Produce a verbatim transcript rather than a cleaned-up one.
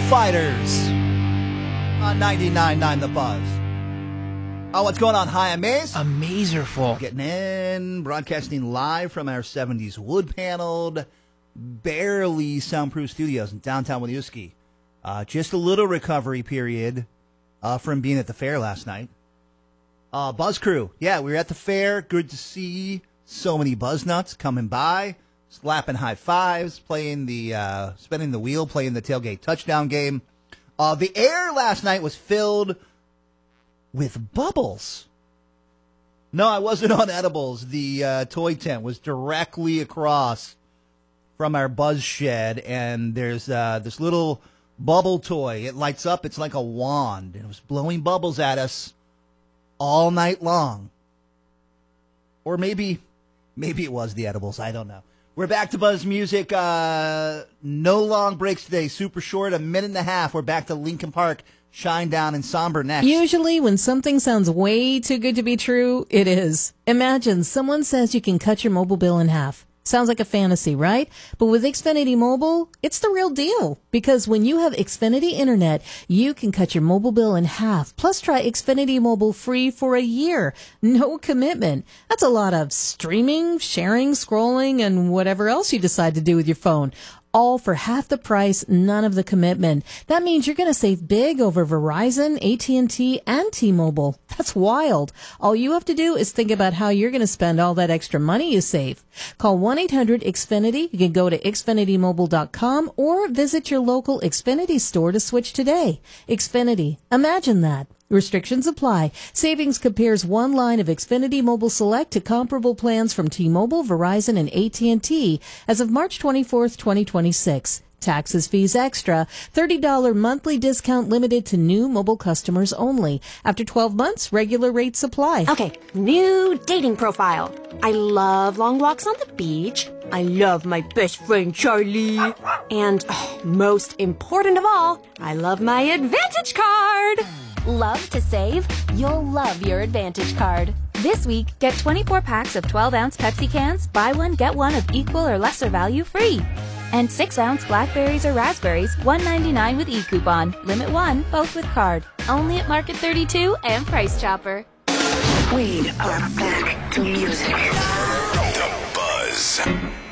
Fighters on ninety-nine point nine The Buzz. Oh, what's going on? Hi, I'm Maze. A Mazerful. Getting in, broadcasting live from our seventies wood-paneled, barely soundproof studios in downtown Winooski. Uh, just a little recovery period uh, from being at the fair last night. Uh, Buzz Crew. Yeah, we were at the fair. Good to see so many Buzz Nuts coming by, slapping high fives, playing the, uh, spinning the wheel, playing the tailgate touchdown game. Uh, the air last night was filled with bubbles. No, I wasn't on edibles. The uh, toy tent was directly across from our Buzz shed, and there's uh, this little bubble toy. It lights up. It's like a wand. It was blowing bubbles at us all night long. Or maybe, maybe it was the edibles. I don't know. We're back to Buzz Music. Uh, no long breaks today. Super short, a minute and a half. We're back to Lincoln Park, Shinedown, and Somber next. Usually when something sounds way too good to be true, it is. Imagine someone says you can cut your mobile bill in half. Sounds like a fantasy, right? But with Xfinity Mobile, it's the real deal. Because when you have Xfinity Internet, you can cut your mobile bill in half. Plus, try Xfinity Mobile free for a year. No commitment. That's a lot of streaming, sharing, scrolling, and whatever else you decide to do with your phone. All for half the price, none of the commitment. That means you're going to save big over Verizon, A T and T, and T-Mobile. That's wild. All you have to do is think about how you're going to spend all that extra money you save. Call one eight hundred X Finity. You can go to Xfinity Mobile dot com or visit your local Xfinity store to switch today. Xfinity. Imagine that. Restrictions apply. Savings compares one line of Xfinity Mobile Select to comparable plans from T-Mobile, Verizon, and A T and T as of March twenty-fourth, twenty twenty-six. Taxes, fees extra. thirty dollars monthly discount limited to new mobile customers only. After twelve months, regular rates apply. Okay, new dating profile. I love long walks on the beach. I love my best friend Charlie. And oh, most important of all, I love my Advantage card. Love to save? You'll love your Advantage card. This week, get twenty-four packs of twelve ounce Pepsi cans, buy one, get one of equal or lesser value free. And six ounce blackberries or raspberries, one ninety-nine with e-coupon. Limit one, both with card. Only at Market thirty-two and Price Chopper. We are back to music. The Buzz.